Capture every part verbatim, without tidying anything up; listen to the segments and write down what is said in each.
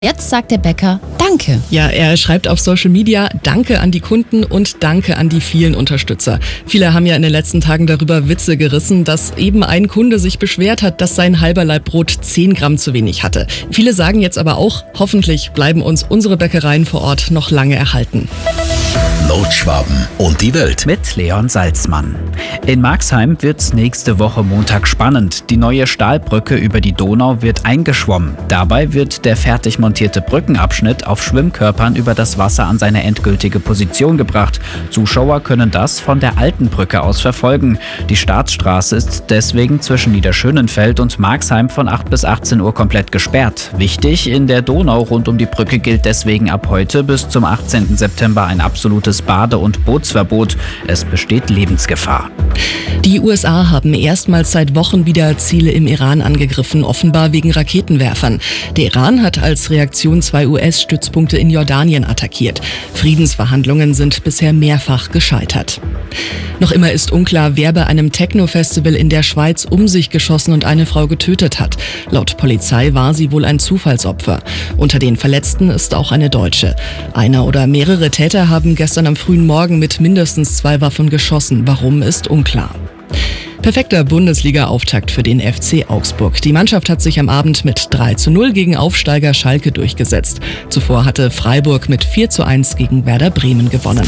Jetzt sagt der Bäcker Danke. Ja, er schreibt auf Social Media Danke an die Kunden und Danke an die vielen Unterstützer. Viele haben ja in den letzten Tagen darüber Witze gerissen, dass eben ein Kunde sich beschwert hat, dass sein halber Laib Brot zehn Gramm zu wenig hatte. Viele sagen jetzt aber auch, hoffentlich bleiben uns unsere Bäckereien vor Ort noch lange erhalten. Nordschwaben und die Welt mit Leon Salzmann. In Marxheim wird's nächste Woche Montag spannend. Die neue Stahlbrücke über die Donau wird eingeschwommen. Dabei wird der fertig montierte Brückenabschnitt auf Schwimmkörpern über das Wasser an seine endgültige Position gebracht. Zuschauer können das von der alten Brücke aus verfolgen. Die Staatsstraße ist deswegen zwischen Niederschönenfeld und Marxheim von acht bis achtzehn Uhr komplett gesperrt. Wichtig, in der Donau rund um die Brücke gilt deswegen ab heute bis zum achtzehnten September ein absolutes Bade- und Bootsverbot. Es besteht Lebensgefahr. Die U S A haben erstmals seit Wochen wieder Ziele im Iran angegriffen, offenbar wegen Raketenwerfern. Der Iran hat als Reaktion zwei U S-Stützpunkte in Jordanien attackiert. Friedensverhandlungen sind bisher mehrfach gescheitert. Noch immer ist unklar, wer bei einem Techno-Festival in der Schweiz um sich geschossen und eine Frau getötet hat. Laut Polizei war sie wohl ein Zufallsopfer. Unter den Verletzten ist auch eine Deutsche. Einer oder mehrere Täter haben gestern am frühen Morgen mit mindestens zwei Waffen geschossen. Warum, ist unklar. Perfekter Bundesliga-Auftakt für den F C Augsburg. Die Mannschaft hat sich am Abend mit drei zu null gegen Aufsteiger Schalke durchgesetzt. Zuvor hatte Freiburg mit vier zu eins gegen Werder Bremen gewonnen.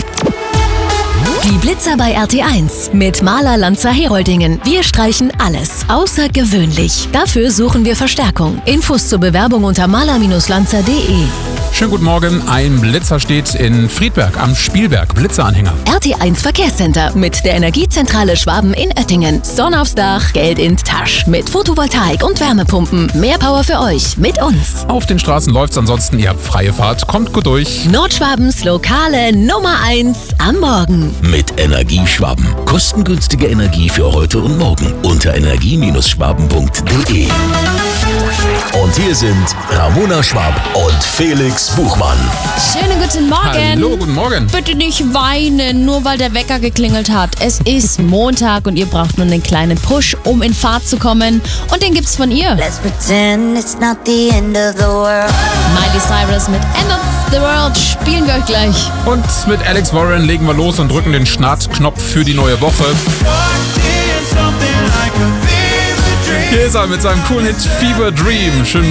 Die Blitzer bei R T eins mit Maler Lanzer Heroldingen. Wir streichen alles außergewöhnlich. Dafür suchen wir Verstärkung. Infos zur Bewerbung unter maler Lanzer punkt de. Schönen guten Morgen. Ein Blitzer steht in Friedberg am Spielberg. Blitzeranhänger. R T eins Verkehrscenter mit der Energiezentrale Schwaben in Oettingen. Sonne aufs Dach, Geld in Tasch. Mit Photovoltaik und Wärmepumpen. Mehr Power für euch mit uns. Auf den Straßen läuft's ansonsten. Ihr habt freie Fahrt. Kommt gut durch. Nordschwabens lokale Nummer eins am Morgen. mit Energieschwaben. Kostengünstige Energie für heute und morgen unter energie Schwaben punkt de. Und hier sind Ramona Schwab und Felix Buchmann. Schönen guten Morgen. Hallo, guten Morgen. Bitte nicht weinen, nur weil der Wecker geklingelt hat. Es ist Montag und ihr braucht nur einen kleinen Push, um in Fahrt zu kommen. Und den gibt's von ihr. Let's pretend it's not the end of the world. Miley Cyrus mit End of the World spielen wir euch gleich. Und mit Alex Warren legen wir los und drücken den Startknopf für die neue Woche. Hier ist er mit seinem coolen Hit Fever Dream. Schönen